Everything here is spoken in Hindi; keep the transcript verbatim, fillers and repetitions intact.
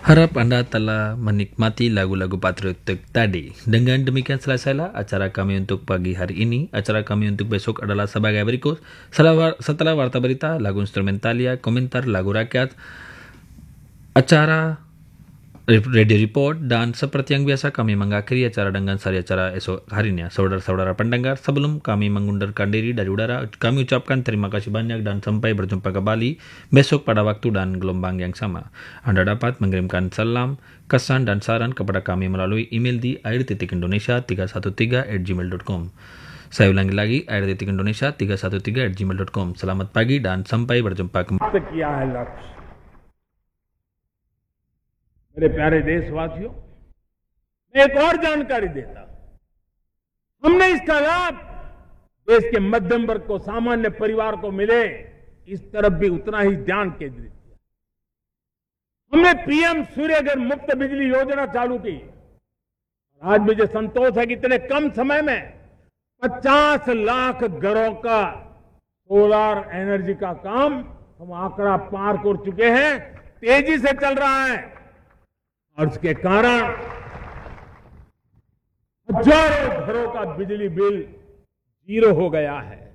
Harap Anda telah menikmati lagu-lagu patriotik tadi. Dengan demikian selesailah acara kami untuk pagi hari ini. Acara kami untuk besok adalah sebagai berikut. Setelah, setelah warta berita, lagu instrumentalia, komentar, lagu rakyat, acara radio report, dan seperti yang biasa kami mengakhiri acara dengan sari acara esok harinya. Saudara-saudara pendengar, sebelum kami mengundurkan diri dari udara, kami ucapkan terima kasih banyak dan sampai berjumpa kembali besok pada waktu dan gelombang yang sama. Anda dapat mengirimkan salam, kesan dan saran kepada kami melalui email di air titik indonesia tiga satu tiga at gmail dot com. Saya ulangi lagi, air titik indonesia tiga satu tiga at gmail dot com. Selamat pagi dan sampai berjumpa kembali. मेरे प्यारे देशवासियों, मैं एक और जानकारी देता हूं। हमने इसका लाभ देश के मध्यम वर्ग को, सामान्य परिवार को मिले, इस तरफ भी उतना ही ध्यान केंद्रित किया। हमने पीएम सूर्यघर मुफ्त बिजली योजना चालू की। आज मुझे संतोष है कि इतने कम समय में पचास लाख घरों का सोलर एनर्जी का काम हम आंकड़ा पार कर चुके हैं, तेजी से चल रहा है और इसके कारण हजारों घरों का बिजली बिल जीरो हो गया है।